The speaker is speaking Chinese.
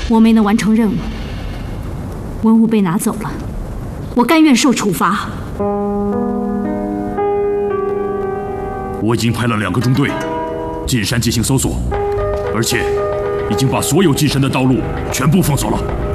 我没能完成任务，文物被拿走了，我甘愿受处罚。 我已经派了2个中队进山进行搜索，而且已经把所有进山的道路全部封锁了。